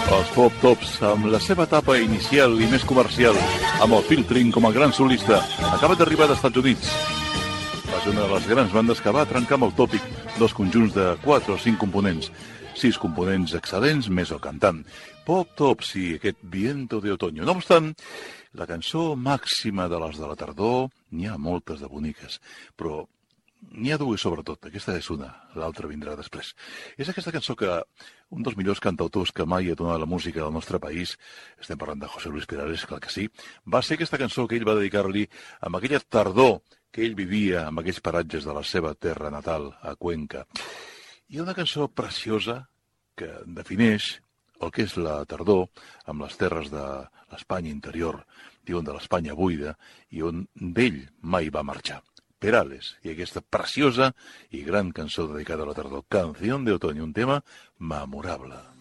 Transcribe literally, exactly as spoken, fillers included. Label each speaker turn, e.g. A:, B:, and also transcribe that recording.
A: Els Pop Tops, amb la seva etapa inicial i més comercial, amb el Phil Trin com a gran solista, acaba d'arribar dels Estats Units. Va ser una de les grans bandes que va trencar amb el tòpic dos conjunts de quatre o cinc components. Sis components excel·lents, més el cantant. Pop Tops i aquest Viento de Otoño. No obstant, la cançó màxima de les de la tardor, n'hi ha moltes de boniques, però n'hi ha dues sobretot. Aquesta és una, l'altra vindrà després. És aquesta cançó que un dels millors cantautors que mai ha donat la música del nostre país, estem parlant de José Luis Perales, clar que sí, va ser aquesta cançó que ell va dedicar-li amb aquella tardor que ell vivia en aquells paratges de la seva terra natal, a Cuenca. Hi ha una cançó preciosa que defineix el que és la tardor amb les terres de l'Espanya interior, diuen de l'Espanya buida, i on d'ell mai va marxar. Perales, i aquesta preciosa i gran cançó dedicada a la tardor, Canción de Otoño, un tema memorable.